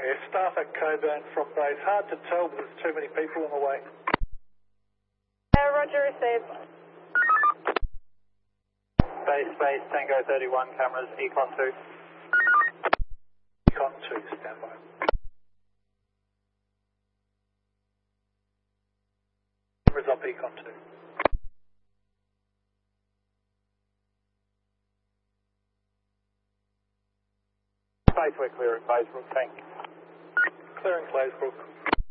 Staff at Coburn from base. Hard to tell, but there's too many people on the way. Roger, received. Base, Tango 31, cameras, Econ 2. Econ 2, stand by. Cameras up Econ 2. Base, we're clear at Baysbrook, thank you. Clearing Claysbrook.